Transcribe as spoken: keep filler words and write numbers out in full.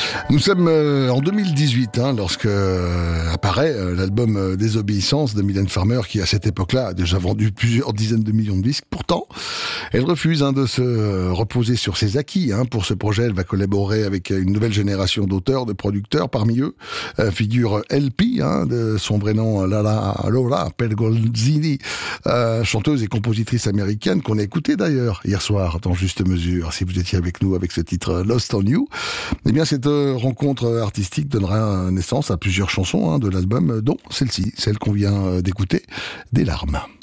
Nous sommes euh, en deux mille dix-huit, hein, lorsque euh, apparaît euh, l'album euh, Désobéissance de Mylène Farmer, qui à cette époque-là a déjà vendu plusieurs dizaines de millions de disques. Pourtant, elle refuse hein, de se euh, reposer sur ses acquis. Hein. Pour ce projet, elle va collaborer avec une nouvelle génération d'auteurs, de producteurs. Parmi eux, euh, figure L P, hein, de son vrai nom Lala Laura Pergolzini, euh, chanteuse et compositrice américaine qu'on a écoutée d'ailleurs hier soir dans Juste Mesure. Si vous étiez avec nous avec ce titre Lost on You, eh bien cette euh, rencontre artistique donnera naissance à plusieurs chansons hein, de l'album, dont celle-ci, celle qu'on vient d'écouter, Des larmes.